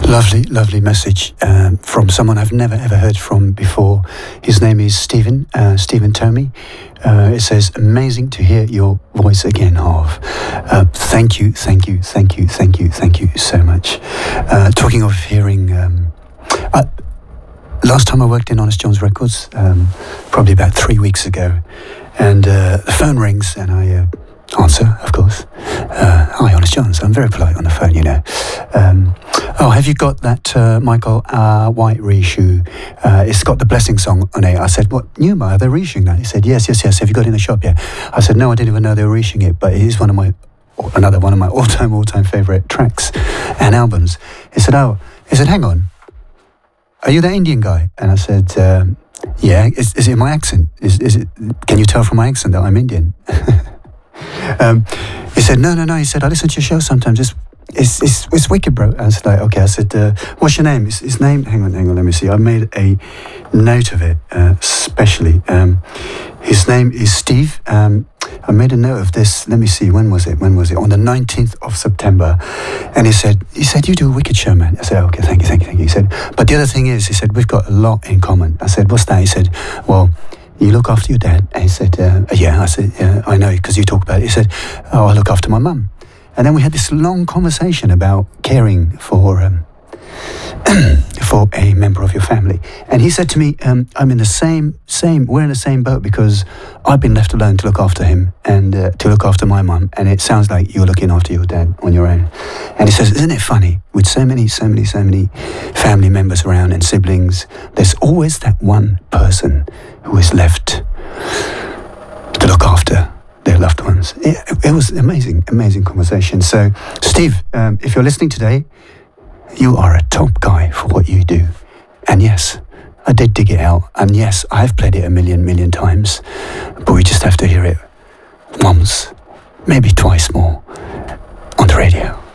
Lovely, lovely message from someone I've never ever heard from before. His name is Stephen Tomey. It says, amazing to hear your voice again, Harv. Thank you so much. Talking of hearing, last time I worked in Honest John's Records, probably about 3 weeks ago, and the phone rings and I answer, of course. Hi, Honest John's. I'm very polite on the phone, you know. Have you got that Michael White reissue? It's got the Blessing song on it. I said, what, Numa, are they reissuing that? He said, yes. Have you got it in the shop yet? I said, no, I didn't even know they were reissuing it, but it is another one of my all-time favourite tracks and albums. He said, hang on. Are you that Indian guy? And I said, yeah. Is it my accent? Is it? Can you tell from my accent that I'm Indian? He said, no. He said, I listen to your show sometimes. It's wicked, bro. I was like, okay. I said, what's your name? His name, hang on, let me see. I made a note of it, specially. His name is Steve. I made a note of this. Let me see, when was it? On the 19th of September. And he said, you do a wicked show, man. I said, okay, thank you. He said, but the other thing is, he said, we've got a lot in common. I said, what's that? He said, well, you look after your dad. And he said, yeah. I said, yeah, I know, because you talk about it. He said, I look after my mum. And then we had this long conversation about caring for a member of your family. And he said to me, I'm in the same, we're in the same boat, because I've been left alone to look after him and to look after my mum. And it sounds like you're looking after your dad on your own. And he says, isn't it funny, with so many family members around and siblings, there's always that one person who is left to look after their loved ones. It was amazing conversation. So, Steve, if you're listening today, you are a top guy for what you do. And yes, I did dig it out. And yes, I've played it a million times. But we just have to hear it once, maybe twice more on the radio.